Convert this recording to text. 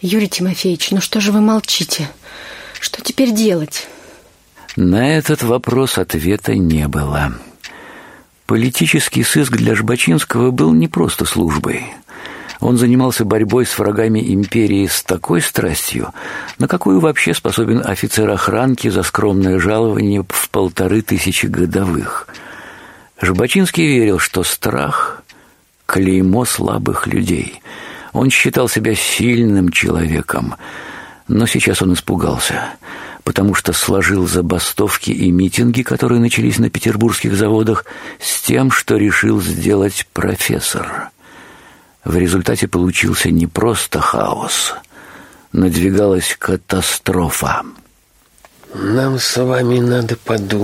Юрий Тимофеевич, ну что же вы молчите? Что теперь делать? На этот вопрос ответа не было. Политический сыск для Жбачинского был не просто службой. Он занимался борьбой с врагами империи с такой страстью, на какую вообще способен офицер охранки за скромное жалование в 1500 годовых. Жбачинский верил, что страх – клеймо слабых людей. Он считал себя сильным человеком, но сейчас он испугался, потому что сложил забастовки и митинги, которые начались на петербургских заводах, с тем, что решил сделать профессор. В результате получился не просто хаос. Надвигалась катастрофа. Нам с вами надо подумать.